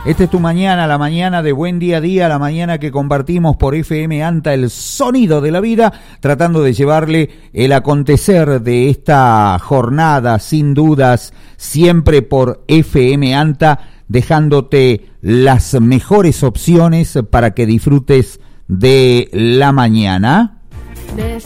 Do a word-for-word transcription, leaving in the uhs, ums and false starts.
Esta es tu mañana, la mañana de Buen Día a Día, la mañana que compartimos por F M ANTA, el sonido de la vida, tratando de llevarle el acontecer de esta jornada, sin dudas, siempre por F M ANTA, dejándote las mejores opciones para que disfrutes de la mañana.